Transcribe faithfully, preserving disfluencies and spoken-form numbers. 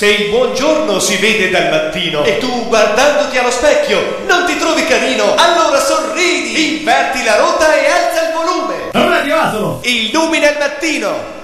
Se il buongiorno si vede dal mattino e tu, guardandoti allo specchio, non ti trovi carino, allora sorridi, inverti la rotta e alza il volume. Radio Asolo! Illumina il mattino.